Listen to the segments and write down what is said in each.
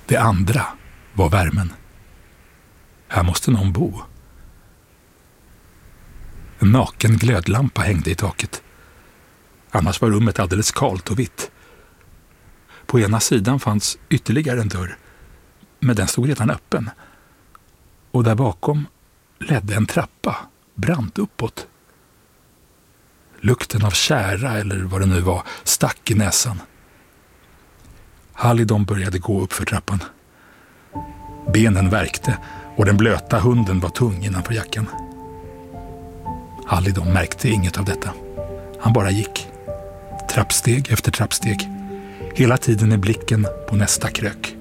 Det andra var värmen. Här måste någon bo. En naken glödlampa hängde i taket. Annars var rummet alldeles kalt och vitt. På ena sidan fanns ytterligare en dörr, men den stod redan öppen. Och där bakom ledde en trappa, brant uppåt. Lukten av kära, eller vad det nu var, stack i näsan. Halidon började gå upp för trappan. Benen värkte och den blöta hunden var tung innanför jackan. Halidon märkte inget av detta. Han bara gick. Trappsteg efter trappsteg. Hela tiden med blicken på nästa krök.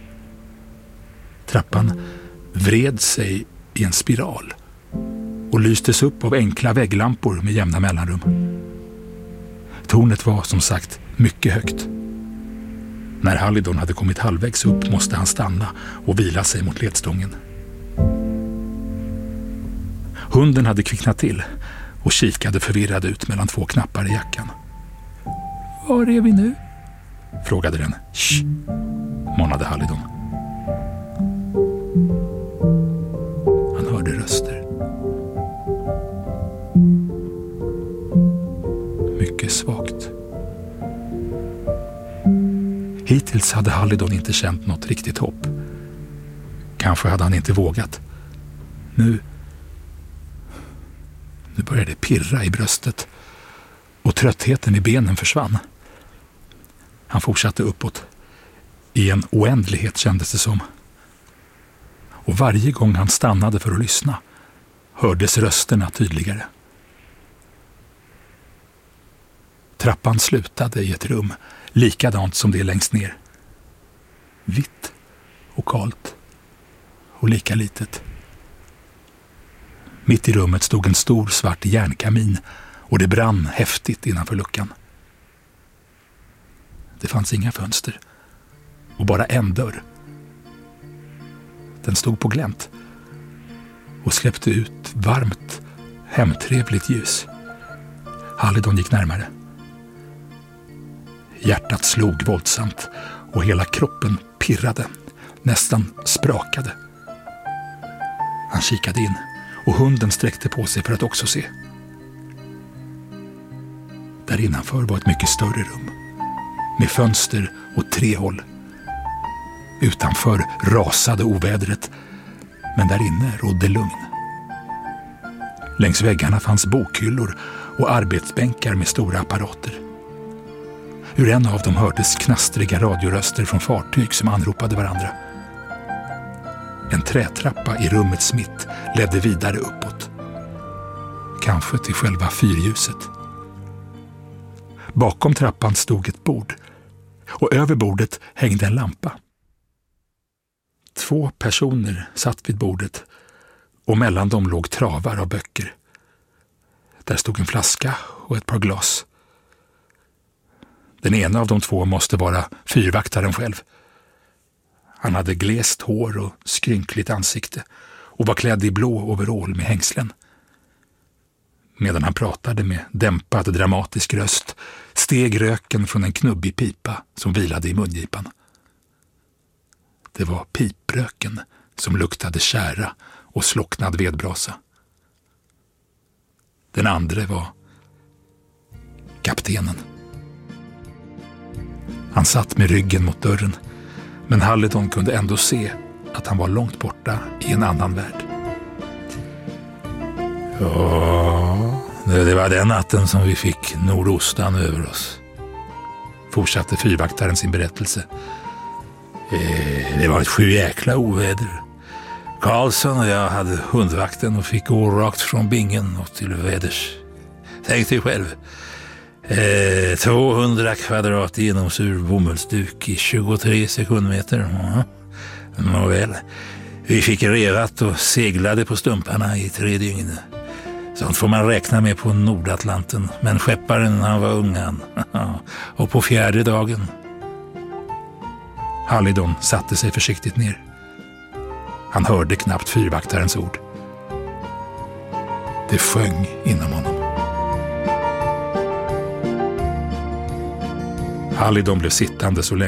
Trappan vred sig i en spiral och lystes upp av enkla vägglampor med jämna mellanrum. Tornet var som sagt mycket högt. När Halidon hade kommit halvvägs upp måste han stanna och vila sig mot ledstången. Hunden hade kvicknat till och kikade förvirrad ut mellan två knappar i jackan. Var är vi nu? Frågade den. Shh, manade Halidon. Han hörde röster. Mycket svagt. Hittills hade Halidon inte känt något riktigt hopp. Kanske hade han inte vågat. Nu började det pirra i bröstet och tröttheten i benen försvann. Han fortsatte uppåt. I en oändlighet kändes det som. Och varje gång han stannade för att lyssna hördes rösterna tydligare. Trappan slutade i ett rum, likadant som det längst ner. Vitt och kalt och lika litet. Mitt i rummet stod en stor svart järnkamin och det brann häftigt innanför luckan. Det fanns inga fönster och bara en dörr. Den stod på glänt och släppte ut varmt, hemtrevligt ljus. Halidon gick närmare. Hjärtat slog våldsamt och hela kroppen pirrade, nästan sprakade. Han kikade in och hunden sträckte på sig för att också se. Där innanför var ett mycket större rum med fönster åt 3 håll. Utanför rasade ovädret, men där inne rådde lugn. Längs väggarna fanns bokhyllor och arbetsbänkar med stora apparater. Ur en av dem hördes knastriga radioröster från fartyg som anropade varandra. En trätrappa i rummets mitt ledde vidare uppåt. Kanske till själva fyrljuset. Bakom trappan stod ett bord och över bordet hängde en lampa. 2 personer satt vid bordet och mellan dem låg travar av böcker. Där stod en flaska och ett par glas. Den ena av de 2 måste vara fyrvaktaren själv. Han hade glest hår och skrynkligt ansikte och var klädd i blå overall med hängslen. Medan han pratade med dämpad dramatisk röst steg röken från en knubbig pipa som vilade i mungipan. Det var pipröken som luktade kära och slocknad vedbrasa. Den andra var kaptenen. Han satt med ryggen mot dörren, men Halidon kunde ändå se att han var långt borta i en annan värld. Ja, det var den natten som vi fick nordostan över oss, fortsatte fyrvaktaren sin berättelse. Det var ett 7 jäkla oväder. Karlsson och jag hade hundvakten och fick gå rakt från Bingen och till väders. Tänk dig själv. 200 kvadrat genomsur bomullsduk i 23 sekundmeter. Nåväl, vi fick revat och seglade på stumparna i 3 dygn. Sånt får man räkna med på Nordatlanten. Men skepparen, han var ung han. Och på 4:e dagen. Halidon satte sig försiktigt ner. Han hörde knappt fyrvaktarens ord. Det sjöng inom honom. Halidon blev sittande så länge